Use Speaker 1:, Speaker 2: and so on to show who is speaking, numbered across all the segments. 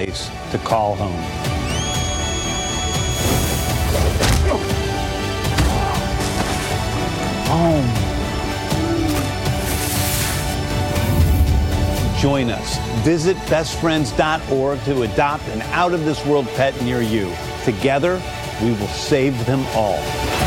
Speaker 1: place to call home. Home. Join us. Visit bestfriends.org to adopt an out-of-this-world pet near you. Together, we will save them all.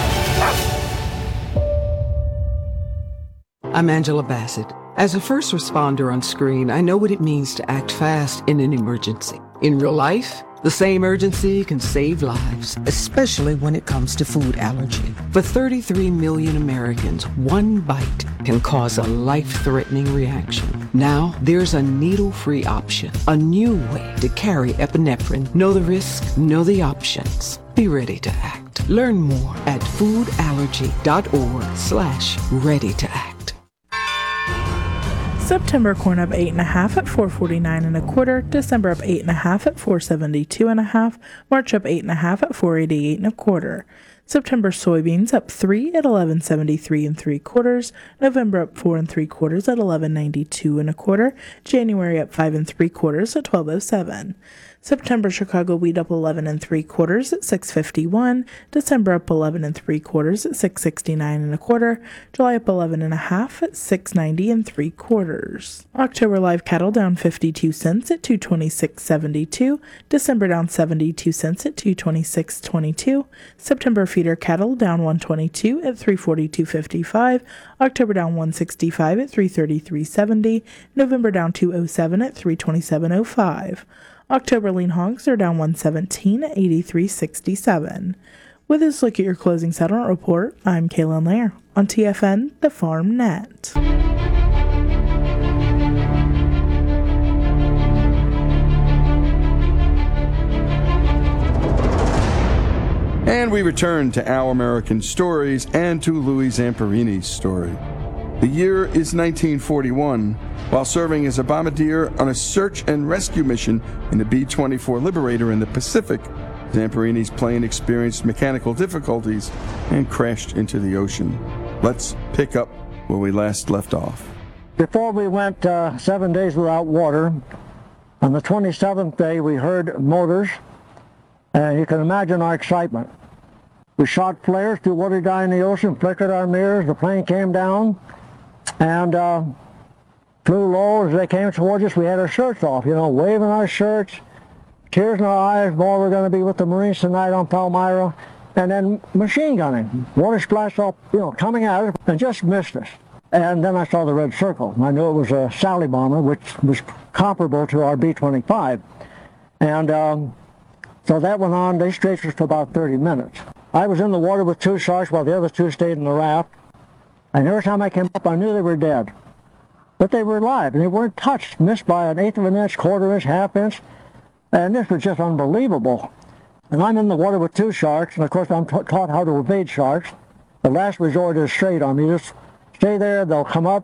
Speaker 2: I'm Angela Bassett. As a first responder on screen, I know what it means to act fast in an emergency. In real life, the same urgency can save lives, especially when it comes to food allergy. For 33 million Americans, one bite can cause a life-threatening reaction. Now, there's a needle-free option, a new way to carry epinephrine. Know the risk, know the options. Be ready to act. Learn more at foodallergy.org/ready to act.
Speaker 3: September corn up 8.5 at $4.49 1/4. December up 8.5 at $4.72 1/2. March up 8.5 at $4.88 1/4. September soybeans up 3 at $11.73 3/4. November up 4 3/4 at $11.92 1/4. January up 5 3/4 at $12.07. September Chicago wheat up 11 3/4 at $6.51. December up 11 3/4 at $6.69 1/4. July up 11.5 at $6.90 3/4. October live cattle down 52 cents at $226.72. December down 72 cents at $226.22. September feeder cattle down 122 at $342.55. October down 165 at $333.70. November down 207 at $327.05. October lean hogs are down 117 at $83.67. With this look at your closing settlement report, I'm Kaylin Lair on TFN, the Farm Net.
Speaker 4: And we return to Our American Stories and to Louis Zamperini's story. The year is 1941. While serving as a bombardier on a search and rescue mission in the B-24 Liberator in the Pacific, Zamperini's plane experienced mechanical difficulties and crashed into the ocean. Let's pick up where we last left off.
Speaker 5: Before we went 7 days without water, on the 27th day we heard motors, and you can imagine our excitement. We shot flares through what had died in the ocean, flickered our mirrors, the plane came down, and flew low. As they came towards us, we had our shirts off, waving our shirts, tears in our eyes. Boy, we're going to be with the Marines tonight on Palmyra. And then machine gunning. Water splashed up, coming at us, and just missed us. And then I saw the red circle. I knew it was a Sally bomber, which was comparable to our B-25. And so that went on. They stretched us for about 30 minutes. I was in the water with two sharks while the other two stayed in the raft. And every time I came up, I knew they were dead. But they were alive, and they weren't touched, missed by an eighth of an inch, quarter inch, half inch. And this was just unbelievable. And I'm in the water with two sharks, and of course I'm taught how to evade sharks. The last resort is straight on me. Just stay there, they'll come up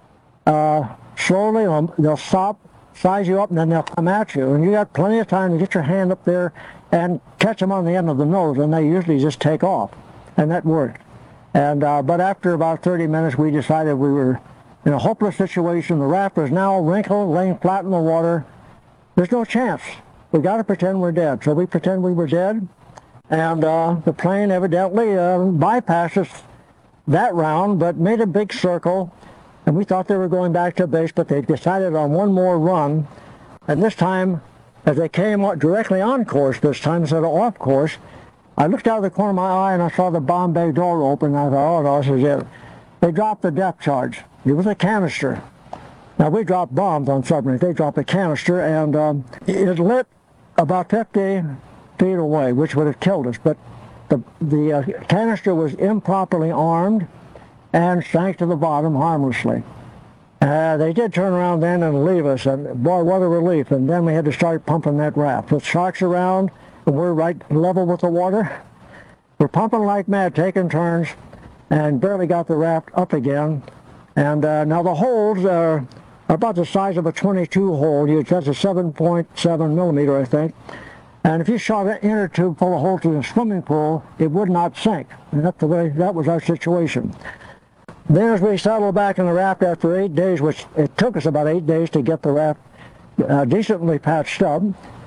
Speaker 5: slowly, they'll stop, size you up, and then they'll come at you. And you got plenty of time to get your hand up there and catch them on the end of the nose, and they usually just take off. And that worked. And but after about 30 minutes, we decided we were in a hopeless situation. The raft was now wrinkled, laying flat in the water. There's no chance. We got to pretend we're dead. So we pretend we were dead, and the plane evidently bypassed us that round, but made a big circle, and we thought they were going back to base, but they decided on one more run, and this time, as they came directly on course this time instead of off course, I looked out of the corner of my eye and I saw the bomb bay door open, and I thought, oh no, this is it. They dropped the depth charge. It was a canister. Now we drop bombs on submarines. They dropped a canister, and it lit about 50 feet away, which would have killed us. But the canister was improperly armed and sank to the bottom harmlessly. They did turn around then and leave us, and boy, what a relief. And then we had to start pumping that raft. With sharks around, and we're right level with the water. We're pumping like mad, taking turns, and barely got the raft up again. And now the holes are about the size of a 22 hole. That's a 7.7 millimeter, I think. And if you shot an inner tube full of holes in a swimming pool, it would not sink. And that was our situation. Then as we settled back in the raft after 8 days, which it took us about 8 days to get the raft decently patched up,